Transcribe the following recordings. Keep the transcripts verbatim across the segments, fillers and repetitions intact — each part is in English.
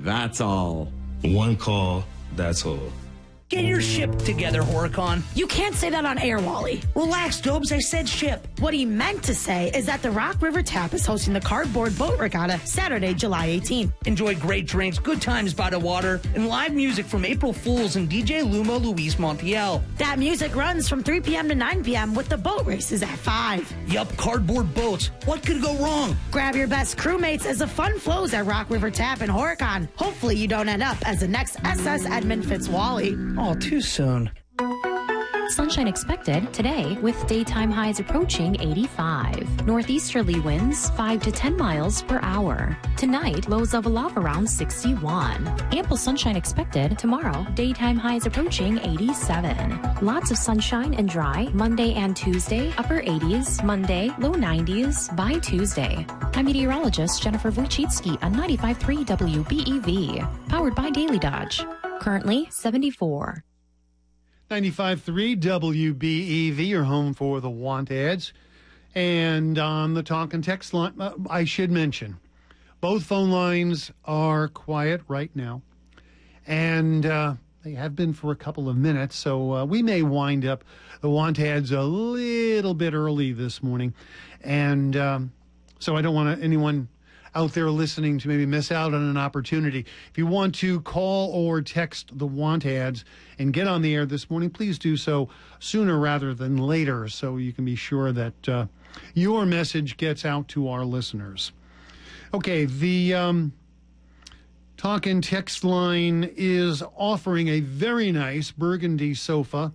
that's all. One call, that's all. Get your ship together, Horicon. You can't say that on air, Wally. Relax, Dobes. I said ship. What he meant to say is that the Rock River Tap is hosting the Cardboard Boat Regatta Saturday, July eighteenth. Enjoy great drinks, good times by the water, and live music from April Fools and D J Lumo Luis Montiel. That music runs from three p.m. to nine p.m. with the boat races at five. Yup, cardboard boats. What could go wrong? Grab your best crewmates as the fun flows at Rock River Tap in Horicon. Hopefully you don't end up as the next S S Edmund Fitzwally. Oh, too soon. Sunshine expected today with daytime highs approaching eighty-five. Northeasterly winds five to ten miles per hour. Tonight, lows level off around sixty-one. Ample sunshine expected tomorrow. Daytime highs approaching eighty-seven. Lots of sunshine and dry Monday and Tuesday. Upper eighties. Monday, low nineties by Tuesday. I'm meteorologist Jennifer Wojcicki on ninety-five point three W B E V. Powered by Daily Dodge. Currently seventy-four. ninety-five point three W B E V, your home for the want ads. And on the talk and text line, uh, I should mention, both phone lines are quiet right now. And uh, they have been for a couple of minutes, so uh, we may wind up the want ads a little bit early this morning. And um, so I don't want anyone out there listening to maybe miss out on an opportunity. If you want to call or text the want ads and get on the air this morning, please do so sooner rather than later so you can be sure that uh, your message gets out to our listeners. Okay, the um, talk and text line is offering a very nice burgundy sofa,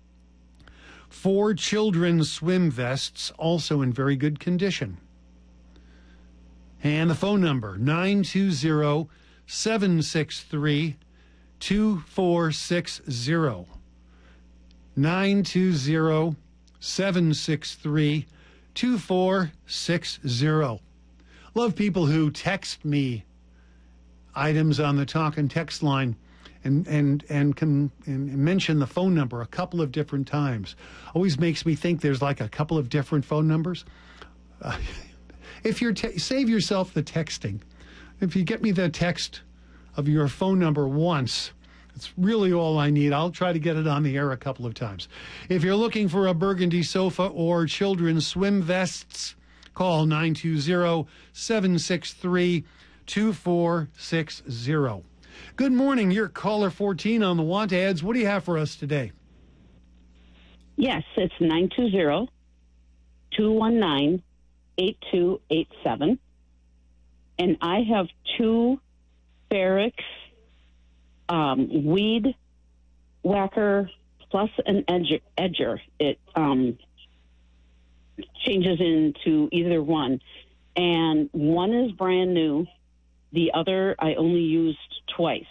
four children's swim vests, also in very good condition. And the phone number, nine two zero, seven six three, two four six zero. nine two zero, seven six three, two four six zero. Love people who text me items on the talk and text line and, and, and can and mention the phone number a couple of different times. Always makes me think there's like a couple of different phone numbers. Uh, If you're te- save yourself the texting. If you get me the text of your phone number once, it's really all I need. I'll try to get it on the air a couple of times. If you're looking for a burgundy sofa or children's swim vests, call nine two zero, seven six three, two four six zero. Good morning. You're caller fourteen on the want ads. What do you have for us today? Yes, it's nine two zero, two one nine, eight two eight seven, and I have two Ferrex um, weed whacker plus an edger. edger. It um, changes into either one, and one is brand new. The other I only used twice.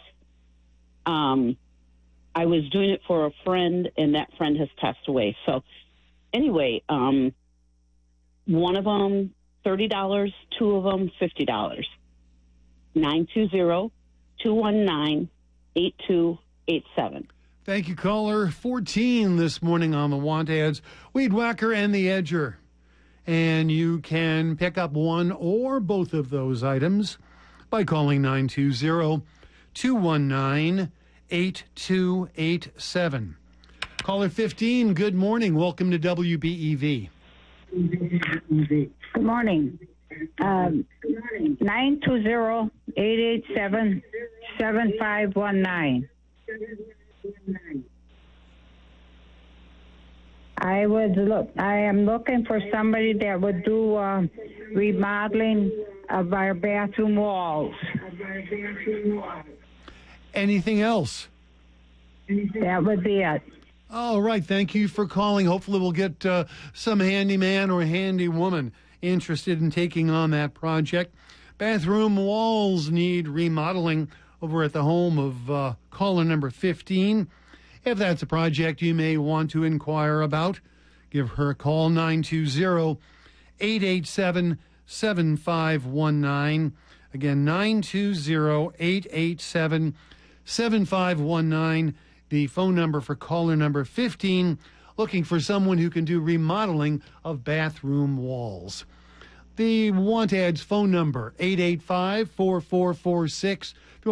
Um, I was doing it for a friend, and that friend has passed away. So anyway, um, one of them, thirty dollars, two of them, fifty dollars. nine two zero, two one nine, eight two eight seven. Thank you, caller fourteen this morning on the want ads. Weed Whacker and the Edger. And you can pick up one or both of those items by calling nine two zero, two one nine, eight two eight seven. Caller fifteen, good morning. Welcome to W B E V. Good morning. Um, nine two zero, eight eight seven, seven five one nine. I would look. I am looking for somebody that would do uh, remodeling of our bathroom walls. Anything else? That would be it. All right. Thank you for calling. Hopefully we'll get uh, some handyman or handy woman interested in taking on that project. Bathroom walls need remodeling over at the home of uh, caller number fifteen. If that's a project you may want to inquire about, give her a call, nine two zero, eight eight seven, seven five one nine. Again, nine two zero, eight eight seven, seven five one nine. The phone number for caller number fifteen, looking for someone who can do remodeling of bathroom walls. The Want Ads phone number, eight eight five, four four four six.